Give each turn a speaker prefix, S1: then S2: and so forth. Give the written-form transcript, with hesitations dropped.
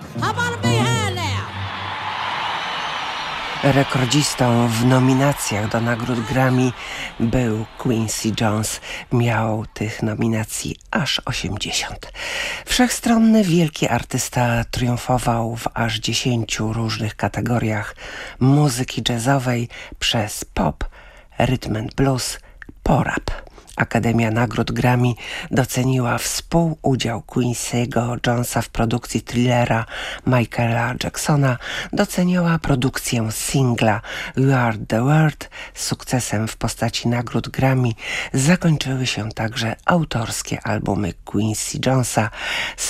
S1: How about a big hand now?
S2: Rekordzistą w nominacjach do nagród Grammy był Quincy Jones. Miał tych nominacji aż 80. Wszechstronny, wielki artysta triumfował w aż 10 różnych kategoriach muzyki jazzowej przez pop, rhythm and blues, po rap. Akademia Nagród Grammy doceniła współudział Quincy'ego Jonesa w produkcji thrillera Michaela Jacksona, doceniła produkcję singla You Are The World. Sukcesem w postaci nagród Grammy zakończyły się także autorskie albumy Quincy Jonesa.